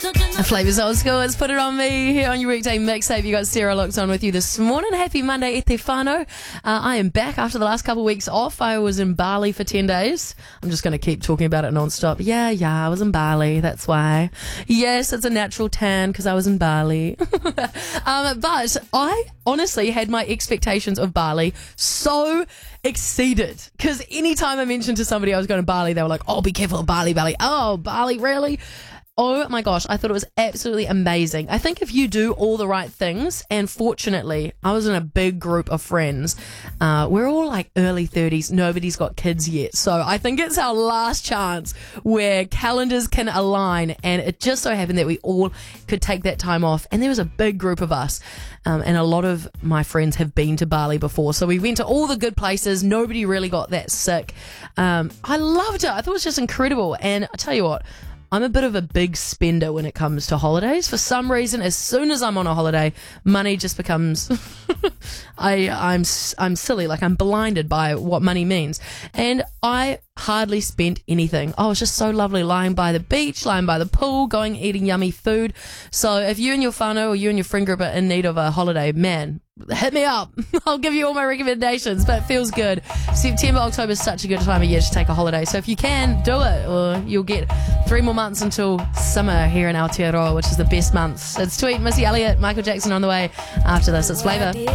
Flavours Old School, it's Put It On Me here on your weekday mixtape. You got Sarah Locks on with you this morning. Happy Monday, e te whānau. I am back after the last couple of weeks off. I was in Bali for 10 days. I'm just going to keep talking about it non-stop. Yeah, I was in Bali, that's why. Yes, it's a natural tan because I was in Bali. But I honestly had my expectations of Bali so exceeded, because anytime I mentioned to somebody I was going to Bali, they were like, oh, be careful of Bali. Oh, Bali, really? Oh my gosh, I thought it was absolutely amazing. I think if you do all the right things, and fortunately, I was in a big group of friends. We're all like early 30s. Nobody's got kids yet. So I think it's our last chance where calendars can align, and it just so happened that we all could take that time off. And there was a big group of us. And a lot of my friends have been to Bali before. So we went to all the good places. Nobody really got that sick. I loved it. I thought it was just incredible. And I tell you what, I'm a bit of a big spender when it comes to holidays. For some reason, as soon as I'm on a holiday, money just becomes I'm silly, like I'm blinded by what money means. And I hardly spent anything. Oh, it was just so lovely lying by the beach, lying by the pool, going eating yummy food. So if you and your whānau or you and your friend group are in need of a holiday, man, hit me up. I'll give you all my recommendations, but it feels good. September, October is such a good time of year to take a holiday. So if you can, do it, or you'll get 3 more months until summer here in Aotearoa, which is the best months. It's Tweet, Missy Elliott, Michael Jackson on the way. After this, it's Flavour.